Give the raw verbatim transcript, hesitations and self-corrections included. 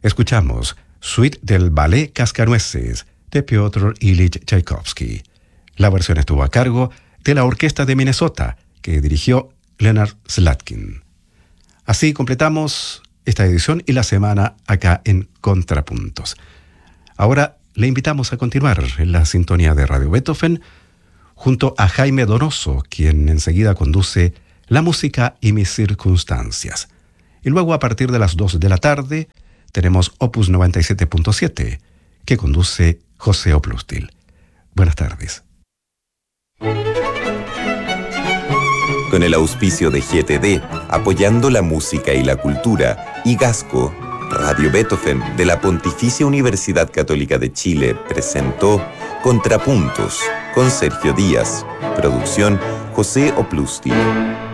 Escuchamos Suite del Ballet Cascanueces de Piotr Ilich Tchaikovsky. La versión estuvo a cargo de la Orquesta de Minnesota, que dirigió Leonard Slatkin. Así completamos esta edición y la semana acá en Contrapuntos. Ahora le invitamos a continuar en la sintonía de Radio Beethoven junto a Jaime Donoso, quien enseguida conduce La música y mis circunstancias. Y luego a partir de las dos de la tarde tenemos Opus noventa y siete punto siete, que conduce José Oplustil. Buenas tardes. Con el auspicio de G T D, apoyando la música y la cultura, y Gasco, Radio Beethoven de la Pontificia Universidad Católica de Chile presentó Contrapuntos con Sergio Díaz. Producción José Oplustil.